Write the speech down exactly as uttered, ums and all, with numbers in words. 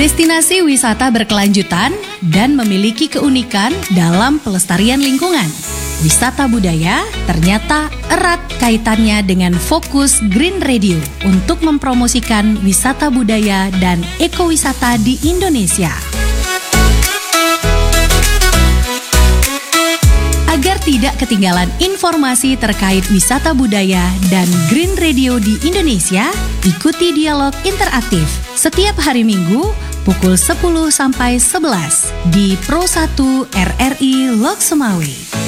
Destinasi wisata berkelanjutan dan memiliki keunikan dalam pelestarian lingkungan. Wisata budaya ternyata erat kaitannya dengan fokus Green Radio untuk mempromosikan wisata budaya dan ekowisata di Indonesia. Agar tidak ketinggalan informasi terkait wisata budaya dan Green Radio di Indonesia, ikuti dialog interaktif setiap hari Minggu pukul sepuluh sampai sebelas di Pro satu R R I Lok Sumawe.